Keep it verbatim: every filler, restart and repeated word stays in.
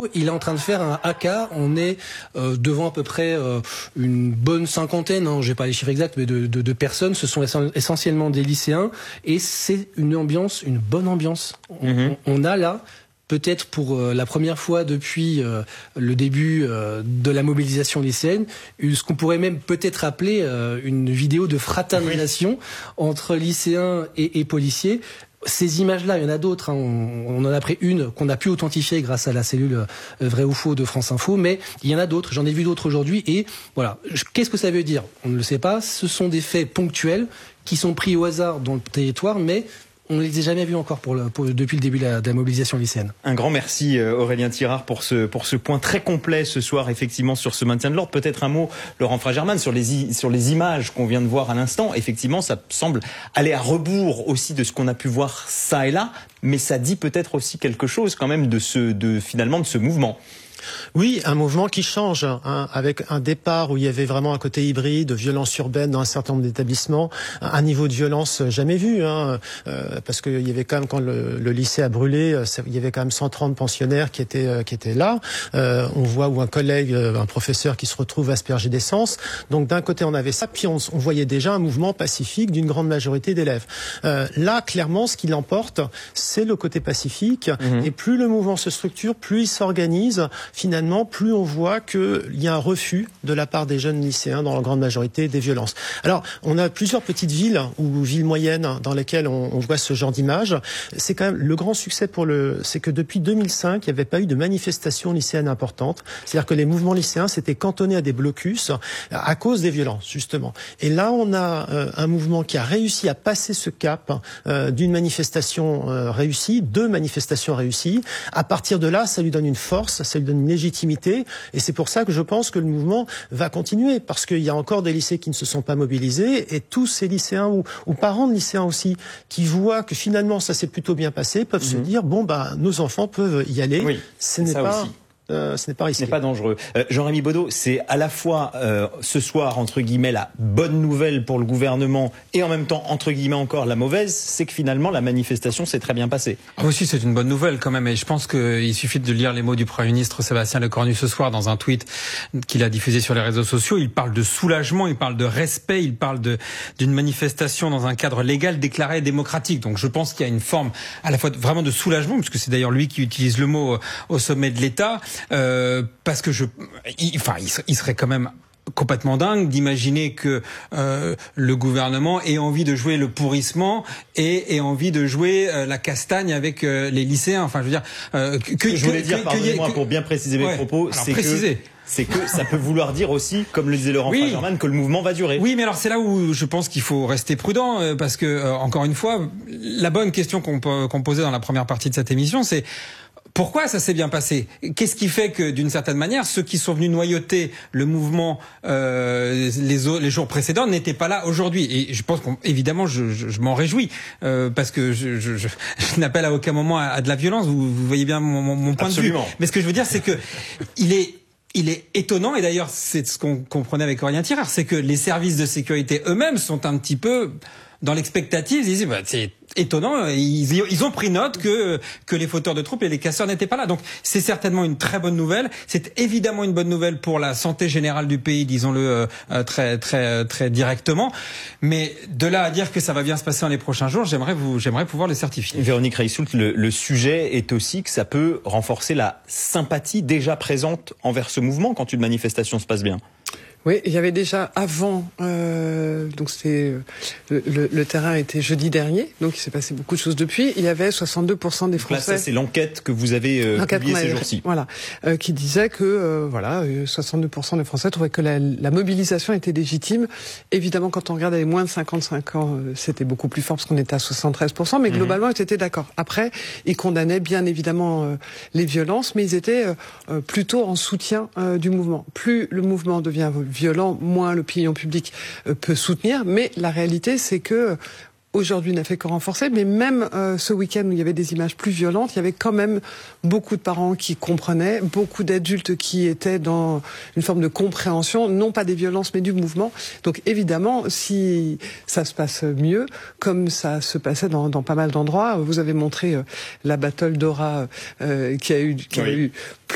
Strasbourg, il est en train de faire un haka. On est euh, devant à peu près euh, une bonne cinquantaine, hein, je n'ai pas les chiffres exacts, mais de, de, de personnes. Ce sont essentiellement des lycéens, et c'est une ambiance, une bonne ambiance. On, mm-hmm. on, on a là, peut-être pour euh, la première fois depuis euh, le début euh, de la mobilisation lycéenne, ce qu'on pourrait même peut-être appeler euh, une vidéo de fraternisation oui. entre lycéens et, et policiers. Ces images-là, il y en a d'autres. Hein. On, on en a pris une qu'on a pu authentifier grâce à la cellule euh, Vrai ou Faux de France Info, mais il y en a d'autres. J'en ai vu d'autres aujourd'hui. Et voilà, qu'est-ce que ça veut dire? On ne le sait pas. Ce sont des faits ponctuels qui sont pris au hasard dans le territoire, mais on ne les a jamais vus encore pour le, pour, depuis le début de la, de la mobilisation lycéenne. Un grand merci Aurélien Tirard pour ce, pour ce point très complet ce soir, effectivement, sur ce maintien de l'ordre. Peut-être un mot, Laurent Fragerman, sur les, sur les images qu'on vient de voir à l'instant. Effectivement, ça semble aller à rebours aussi de ce qu'on a pu voir ça et là, mais ça dit peut-être aussi quelque chose quand même de ce, de, finalement de ce mouvement. Oui, un mouvement qui change, hein, avec un départ où il y avait vraiment un côté hybride, violence urbaine dans un certain nombre d'établissements, un niveau de violence jamais vu, hein, euh, parce qu'il y avait quand même, quand le, le lycée a brûlé, ça, il y avait quand même cent trente pensionnaires qui étaient euh, qui étaient là. Euh, on voit où un collègue, un professeur qui se retrouve aspergé d'essence. Donc d'un côté on avait ça, puis on, on voyait déjà un mouvement pacifique d'une grande majorité d'élèves. Euh, là, clairement, ce qui l'emporte, c'est le côté pacifique. Mmh. Et plus le mouvement se structure, plus il s'organise. Finalement, plus on voit qu'il y a un refus de la part des jeunes lycéens, dans la grande majorité, des violences. Alors, on a plusieurs petites villes ou villes moyennes dans lesquelles on, on voit ce genre d'image. C'est quand même le grand succès pour le, c'est que depuis deux mille cinq, il n'y avait pas eu de manifestations lycéennes importantes. C'est-à-dire que les mouvements lycéens s'étaient cantonnés à des blocus à cause des violences, justement. Et là, on a euh, un mouvement qui a réussi à passer ce cap euh, d'une manifestation euh, réussie, deux manifestations réussies. À partir de là, ça lui donne une force, ça lui donne une légitimité, et c'est pour ça que je pense que le mouvement va continuer, parce qu'il y a encore des lycées qui ne se sont pas mobilisés, et tous ces lycéens ou, ou parents de lycéens aussi qui voient que finalement ça s'est plutôt bien passé peuvent mmh. se dire bon bah nos enfants peuvent y aller. Oui, ce n'est pas aussi. Euh, ce n'est pas risqué. Ce n'est pas dangereux. Euh, Jean-Rémy Baudot, c'est à la fois euh, ce soir, entre guillemets, la bonne nouvelle pour le gouvernement et en même temps, entre guillemets encore, la mauvaise, c'est que finalement la manifestation s'est très bien passée. Ah aussi, c'est une bonne nouvelle quand même, et je pense qu'il suffit de lire les mots du Premier ministre Sébastien Lecornu ce soir dans un tweet qu'il a diffusé sur les réseaux sociaux. Il parle de soulagement, il parle de respect, il parle de d'une manifestation dans un cadre légal déclaré démocratique. Donc je pense qu'il y a une forme à la fois de, vraiment de soulagement, puisque c'est d'ailleurs lui qui utilise le mot au sommet de l'État. Euh, parce que je, il, enfin, il, il serait quand même complètement dingue d'imaginer que euh, le gouvernement ait envie de jouer le pourrissement et ait envie de jouer euh, la castagne avec euh, les lycéens. Enfin, je veux dire, euh, que, que je voulais que, dire, que, pardonnez-moi, pour bien préciser mes ouais, propos, c'est que c'est que ça peut vouloir dire aussi, comme le disait Laurent oui. Fragerman, que le mouvement va durer. Oui, mais alors c'est là où je pense qu'il faut rester prudent, euh, parce que euh, encore une fois, la bonne question qu'on peut qu'on posait dans la première partie de cette émission, c'est pourquoi ça s'est bien passé? Qu'est-ce qui fait que, d'une certaine manière, ceux qui sont venus noyauter le mouvement euh, les, les jours précédents n'étaient pas là aujourd'hui? Et je pense qu'évidemment, je, je, je m'en réjouis, euh, parce que je, je, je, je n'appelle à aucun moment à, à de la violence. Vous, vous voyez bien mon, mon, mon point Absolument. de vue. Mais ce que je veux dire, c'est que il est Il est étonnant, et d'ailleurs c'est ce qu'on comprenait avec Aurélien Tirard, c'est que les services de sécurité eux-mêmes sont un petit peu dans l'expectative. Ils disent bah, c'est étonnant, ils, ils ont pris note que que les fauteurs de troubles et les casseurs n'étaient pas là. Donc c'est certainement une très bonne nouvelle. C'est évidemment une bonne nouvelle pour la santé générale du pays, disons-le euh, très très très directement. Mais de là à dire que ça va bien se passer dans les prochains jours, j'aimerais vous j'aimerais pouvoir le certifier. Véronique Reissoult, le, le sujet est aussi que ça peut renforcer la sympathie déjà présente envers ce mouvement quand une manifestation se passe bien. Oui, il y avait déjà avant, euh, donc c'était le, le, le terrain était jeudi dernier, donc il s'est passé beaucoup de choses depuis. Il y avait soixante-deux pour cent des Français. Là, ça c'est l'enquête que vous avez euh, publiée ces jours-ci. Voilà, euh, qui disait que euh, voilà, soixante-deux pour cent des Français trouvaient que la, la mobilisation était légitime. Évidemment, quand on regarde les moins de cinquante-cinq ans, euh, c'était beaucoup plus fort parce qu'on était à soixante-treize pour cent, mais mmh. globalement, ils étaient d'accord. Après, ils condamnaient bien évidemment euh, les violences, mais ils étaient euh, plutôt en soutien euh, du mouvement. Plus le mouvement devient violent, moins l'opinion publique euh, peut soutenir, mais la réalité c'est que aujourd'hui n'a fait que renforcer, mais même euh, ce week-end où il y avait des images plus violentes, il y avait quand même beaucoup de parents qui comprenaient, beaucoup d'adultes qui étaient dans une forme de compréhension, non pas des violences mais du mouvement. Donc évidemment, si ça se passe mieux, comme ça se passait dans, dans pas mal d'endroits, vous avez montré euh, la battle d'Aura euh, qui a eu, qui oui. a eu